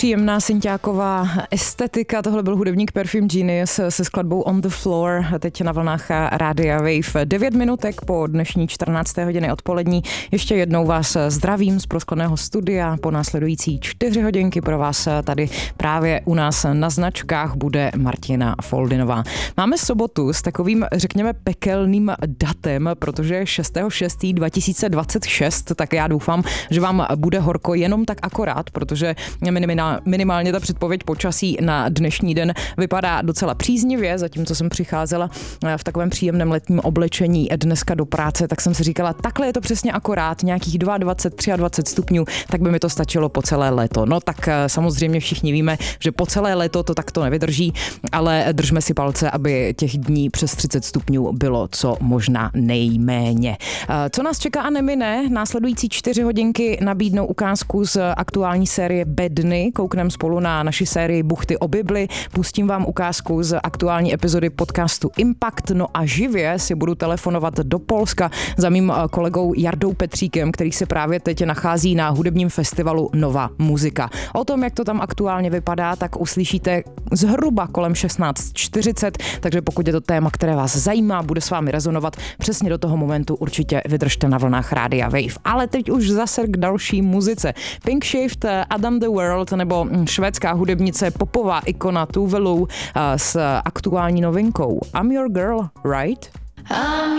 Příjemná synťáková estetika, tohle byl hudebník Perfume Genius se skladbou On the Floor, teď na vlnách Rádia Wave. 9 minutek po dnešní 14. hodiny odpolední. Ještě jednou vás zdravím z proskleného studia. Po následující 4 hodinky pro vás tady právě u nás na značkách bude Martina Foldinová. Máme sobotu s takovým, řekněme, pekelným datem, protože 6.6.2026, tak já doufám, že vám bude horko jenom tak akorát, protože minimálně ta předpověď počasí na dnešní den vypadá docela příznivě, zatímco jsem přicházela v takovém příjemném letním oblečení dneska do práce, tak jsem si říkala, takhle je to přesně akorát, nějakých 22, 23 stupňů, tak by mi to stačilo po celé léto. No tak samozřejmě všichni víme, že po celé léto to takto nevydrží, ale držme si palce, aby těch dní přes 30 stupňů bylo co možná nejméně. Co nás čeká a nemine, následující 4 hodinky nabídnou ukázku z aktuální série Bedny, koukneme spolu na naši sérii Buchty o Bibli, pustím vám ukázku z aktuální epizody podcastu Impact, no a živě si budu telefonovat do Polska za mým kolegou Jardou Petříkem, který se právě teď nachází na hudebním festivalu Nova muzika. O tom, jak to tam aktuálně vypadá, tak uslyšíte zhruba kolem 16:40, takže pokud je to téma, které vás zajímá, bude s vámi rezonovat přesně do toho momentu, určitě vydržte na vlnách Rádia Wave. Ale teď už zase k další muzice. Pink Shift, Adam the World nebo švédská hudebnice, popová ikona Tove Lo s aktuální novinkou I'm Your Girl, Right?